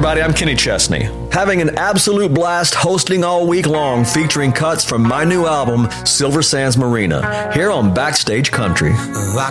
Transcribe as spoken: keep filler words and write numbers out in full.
everybody. I'm Kenny Chesney. Having an absolute blast hosting all week long, featuring cuts from my new album, Silver Sands Marina, here on Backstage Country. I